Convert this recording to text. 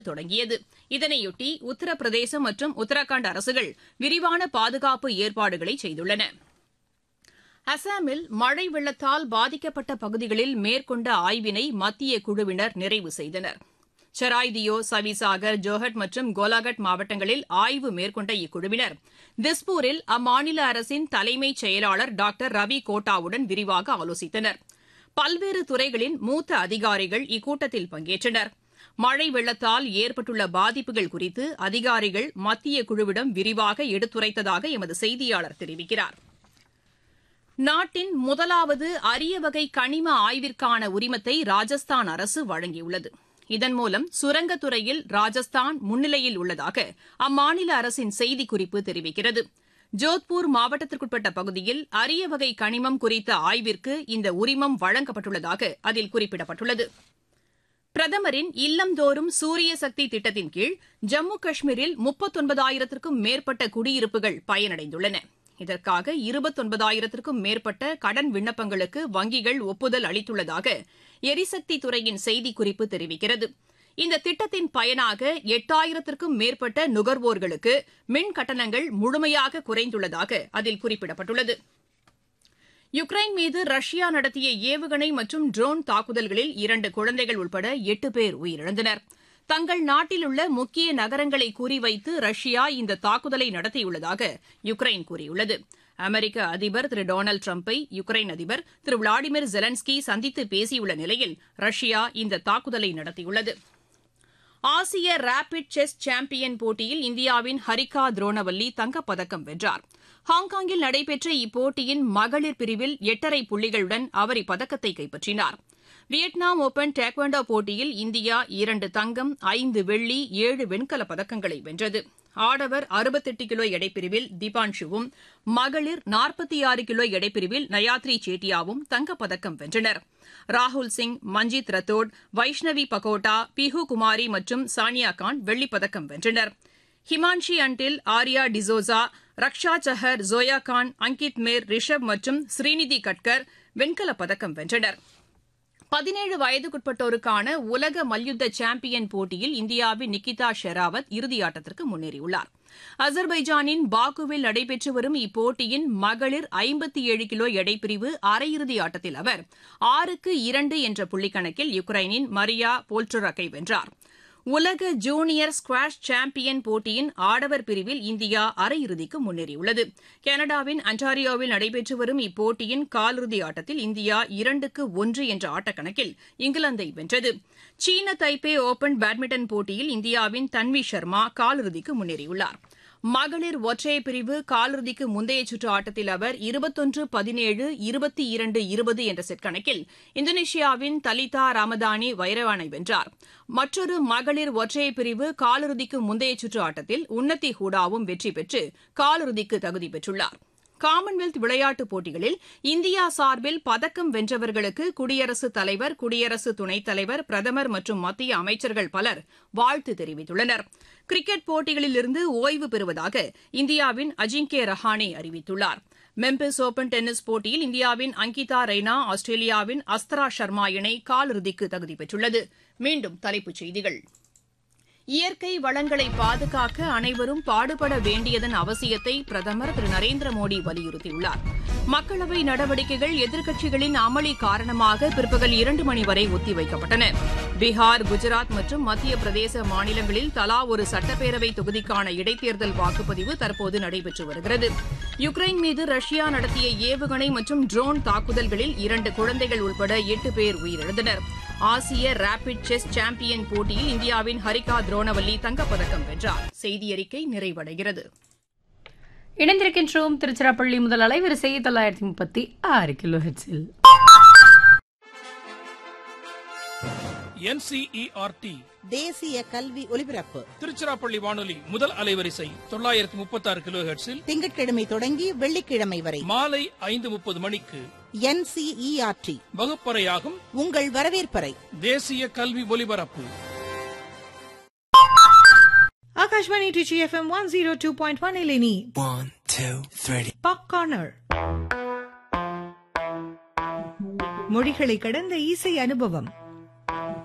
தொடங்கியது. இதனையொட்டி உத்தரப்பிரதேசம் மற்றும் உத்தரகாண்ட் அரசுகள் விரிவான பாதுகாப்பு ஏற்பாடுகளை செய்துள்ளன. அசாமில் மழை வெள்ளத்தால் பாதிக்கப்பட்ட பகுதிகளில் மேற்கொண்ட ஆய்வினை மத்திய குழுவினர் நிறைவு செய்தனர். சராய்தியோ, சவிசாகர், ஜோஹட் மற்றும் கோலாகட் மாவட்டங்களில் ஆய்வு மேற்கொண்ட இக்குழுவினர் திஸ்பூரில் அம்மாநில அரசின் தலைமைச் செயலாளர் டாக்டர் ரவி கோட்டாவுடன் விரிவாக ஆலோசித்தனர். பல்வேறு துறைகளின் மூத்த அதிகாரிகள் இக்கூட்டத்தில் பங்கேற்றனர். மழை வெள்ளத்தால் ஏற்பட்டுள்ள பாதிப்புகள் குறித்து அதிகாரிகள் மத்திய குழுவிடம் விரிவாக எடுத்துரைத்ததாக எமது செய்தியாளர் தெரிவிக்கிறார். நாட்டின் முதலாவது அரிய வகை கனிம ஆய்விற்கான உரிமத்தை ராஜஸ்தான் அரசு வழங்கியுள்ளது. இதன் மூலம் சுரங்கத்துறையில் ராஜஸ்தான் முன்னிலையில் உள்ளதாக அம்மாநில அரசின் செய்திக்குறிப்பு தெரிவிக்கிறது. ஜோத்பூர் மாவட்டத்திற்குட்பட்ட பகுதியில் அரிய வகை கனிமம் குறித்த ஆய்விற்கு இந்த உரிமம் வழங்கப்பட்டுள்ளதாக அதில் குறிப்பிடப்பட்டுள்ளது. பிரதமரின் இல்லந்தோறும் சூரிய சக்தி திட்டத்தின் கீழ் ஜம்மு காஷ்மீரில் 39,000க்கும் மேற்பட்ட குடியிருப்புகள் பயனடைந்துள்ளன. இதற்காக 29,000க்கும் மேற்பட்ட கடன் விண்ணப்பங்களுக்கு வங்கிகள் ஒப்புதல் அளித்துள்ளதாக எரிசக்தி துறையின் செய்திக்குறிப்பு தெரிவிக்கிறது. இந்த திட்டத்தின் பயனாக 8,000க்கும் மேற்பட்ட நுகர்வோர்களுக்கு மின் கட்டணங்கள் முழுமையாக குறைந்துள்ளதாக அதில் குறிப்பிடப்பட்டுள்ளது. யுக்ரைன் மீது ரஷ்யா நடத்திய ஏவுகணை மற்றும் ட்ரோன் தாக்குதல்களில் 2 குழந்தைகள் உட்பட 8 பேர் உயிரிழந்தனர். தங்கள் நாட்டில் உள்ள முக்கிய நகரங்களை குறிவைத்து ரஷ்யா இந்த தாக்குதலை நடத்தியுள்ளதாக யுக்ரைன் கூறியுள்ளது. அமெரிக்க அதிபர் திரு டொனால்டு டிரம்பை யுக்ரைன் அதிபர் திரு விளாடிமிர் ஜெலன்ஸ்கி சந்தித்து பேசியுள்ள நிலையில் ரஷ்யா இந்த தாக்குதலை நடத்தியுள்ளது. ஆசிய ரேபிட் செஸ் சாம்பியன் போட்டியில் இந்தியாவின் ஹரிகா துரோணவல்லி தங்கப்பதக்கம் வென்றார். ஹாங்காங்கில் நடைபெற்ற இப்போட்டியின் மகளிர் பிரிவில் 8.5 புள்ளிகளுடன் அவர் இப்பதக்கத்தை கைப்பற்றினார். வியட்நாம் ஒபன் டேக்வாண்டோ போட்டியில் இந்தியா 2 தங்கம், 5 வெள்ளி, 7 வெண்கலப் பதக்கங்களை வென்றது. ஆடவர் 68 கிலோ எடைப்பிரிவில் தீபான்ஷுவும், மகளிர் 46 கிலோ எடைப்பிரிவில் நயாத்ரி சேட்டியாவும் தங்கப்பதக்கம் வென்றனர். ராகுல் சிங், மஞ்சித் ரத்தோட், வைஷ்ணவி பகோட்டா, பிஹு குமாரி மற்றும் சானியா கான் வெள்ளிப்பதக்கம் வென்றனர். ஹிமான்ஷி அன்டில், ஆர்யா டிசோசா, ரக்ஷா சஹர், ஜோயா கான், அங்கித் மேர், ரிஷப் மற்றும் ஸ்ரீநிதி கட்கர் வெண்கலப் பதக்கம் வென்றனர். 17 வயதுக்குட்பட்டோருக்கான உலக மல்யுத்த சாம்பியன் போட்டியில் இந்தியாவின் நிகிதா ஷெராவத் இறுதியாட்டத்திற்கு முன்னேறியுள்ளார். அசர்பைஜானின் பாக்குவில் நடைபெற்று வரும் இப்போட்டியின் மகளிர் 57 கிலோ எடைப்பிரிவு அரையிறுதி ஆட்டத்தில் அவர் 6-2 என்ற புள்ளிக்கணக்கில் யுக்ரைனின் மரியா போல்ட்ரக்கை வென்றார். உலக ஜூனியர் ஸ்குவாஷ் சாம்பியன் போட்டியின் ஆடவர் பிரிவில் இந்தியா அரையிறுதிக்கு முன்னேறியுள்ளது. கனடாவின் அன்டாரியோவில் நடைபெற்று வரும் இப்போட்டியின் காலிறுதி ஆட்டத்தில் இந்தியா 2-1 என்ற ஆட்டக்கணக்கில் இங்கிலாந்தை வென்றது. சீன தைப்பே ஓபன் பேட்மிண்டன் போட்டியில் இந்தியாவின் தன்வி சர்மா காலிறுதிக்கு முன்னேறியுள்ளார். மகளிர் ஒற்றையர் பிரிவு காலிறுதிக்கு முந்தைய சுற்று ஆட்டத்தில் அவர் 21-17, 22-20 என்ற செட் கணக்கில் இந்தோனேஷியாவின் தலிதா ராமதானி வைரவானை வென்றார். மற்றொரு மகளிர் ஒற்றையர் பிரிவு காலிறுதிக்கு முந்தைய சுற்று ஆட்டத்தில் உன்னதி ஹூடாவும் வெற்றி பெற்று காலிறுதிக்கு தகுதி பெற்றுள்ளார். காமன்வெல்த் விளையாட்டுப் போட்டிகளில் இந்தியா சார்பில் பதக்கம் வென்றவர்களுக்கு குடியரசுத் தலைவர், குடியரசு துணைத் தலைவர், பிரதமர் மற்றும் மத்திய அமைச்சர்கள் பலர் வாழ்த்து தெரிவித்துள்ளனர். கிரிக்கெட் போட்டிகளிலிருந்து ஓய்வு பெறுவதாக இந்தியாவின் அஜிங்கே ரஹானே அறிவித்துள்ளார். மெம்பிஸ் ஓபன் டென்னிஸ் போட்டியில் இந்தியாவின் அங்கிதா ரெய்னா, ஆஸ்திரேலியாவின் அஸ்தரா சர்மா இணை காலிறுதிக்கு தகுதி பெற்றுள்ளது. மீண்டும் தலைப்புச் செய்திகள். இயற்கை வளங்களை பாதுகாக்க அனைவரும் பாடுபட வேண்டியதன் அவசியத்தை பிரதமர் திரு நரேந்திர மோடி வலியுறுத்தியுள்ளார். மக்களவை நடவடிக்கைகள் எதிர்க்கட்சிகளின் அமளி காரணமாக பிற்பகல் 2 மணி வரை ஒத்திவைக்கப்பட்டன. பீகார், குஜராத் மற்றும் மத்திய பிரதேச மாநிலங்களில் தலா ஒரு சட்டப்பேரவை தொகுதிக்கான இடைத்தேர்தல் வாக்குப்பதிவு தற்போது நடைபெற்று வருகிறது. யுக்ரைன் மீது ரஷ்யா நடத்திய ஏவுகணை மற்றும் ட்ரோன் தாக்குதல்களில் 2 குழந்தைகள் உட்பட 8 பேர் உயிரிழந்தனர். ஆசிய ரேபிட் செஸ் சாம்பியன் போட்டியில் இந்தியாவின் ஹரிகா துரோணவல்லி தங்கப்பதக்கம் வென்றார். செய்தியறிக்கை நிறைவடைகிறது. இணைந்திருக்கின்றோம் திருச்சிராப்பள்ளி முதல் அலைவரிசை 936 கிலோஹெர்ட்ஸில். NCERT தேசிய கல்வி ஒலிபரப்பு திருச்சிராப்பள்ளி வானொலி முதல் அலைவரிசை 936 கிலோஹெர்ட்ஸில் திங்கட்கிழமை தொடங்கி வெள்ளிக்கிழமை வரை மாலை 5:30 மணிக்கு NCERT வகுப்பறையாகும் உங்கள் வரவேற்பறை. தேசிய கல்வி ஒலிபரப்பு. Akashvani Trichy FM 102.1 Eleni 1 2 3 Pop Corner. மொழிகளை கடந்த இசை அனுபவம்.